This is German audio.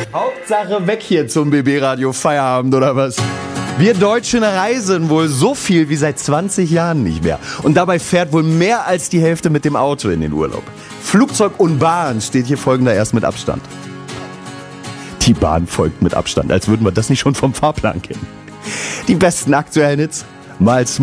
Hauptsache weg hier zum BB-Radio Feierabend oder was? Wir Deutschen reisen wohl so viel wie seit 20 Jahren nicht mehr. Und dabei fährt wohl mehr als die Hälfte mit dem Auto in den Urlaub. Flugzeug und Bahn steht hier folgender erst mit Abstand. Die Bahn folgt mit Abstand, als würden wir das nicht schon vom Fahrplan kennen. Die besten aktuellen Hits, mal